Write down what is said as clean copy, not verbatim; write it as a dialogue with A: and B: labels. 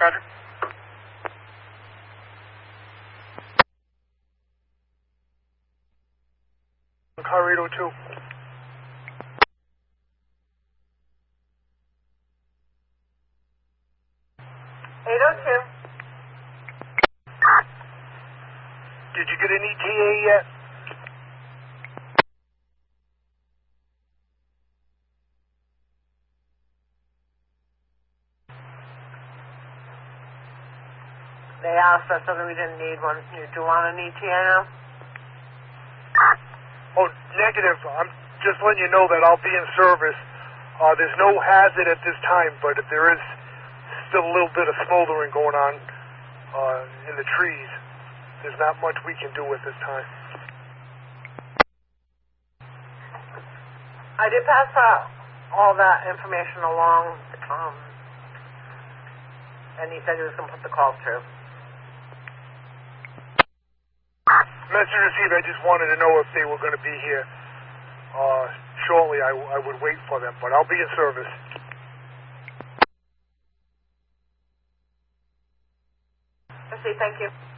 A: Roger. Car 802.
B: 802.
A: Did you get an ETA yet?
B: They asked us whether we didn't need one. You do want an ETA now?
A: Oh, negative. I'm just letting you know that I'll be in service. There's no hazard at this time, but if there is still a little bit of smoldering going on in the trees, there's not much we can do at this time.
B: I did pass all that information along, and he said he was going to put the call through.
A: Message received. I just wanted to know if they were going to be here shortly. I would wait for them, but I'll be in service.
B: I see. Thank you.